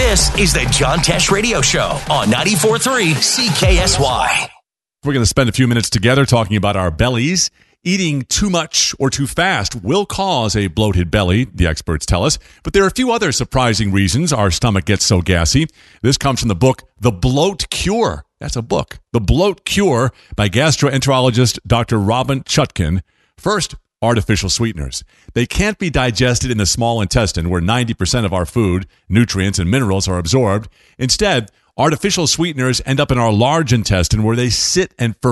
This is the John Tesh Radio Show on 94.3 CKSY. We're going to spend a few minutes together talking about our bellies. Eating too much or too fast will cause a bloated belly, the experts tell us. But there are a few other surprising reasons our stomach gets so gassy. This comes from the book, The Bloat Cure. That's a book. The Bloat Cure by gastroenterologist Dr. Robin Chutkin. First, artificial sweeteners. They can't be digested in the small intestine where 90% of our food, nutrients, and minerals are absorbed. Instead, artificial sweeteners end up in our large intestine where they sit and ferment.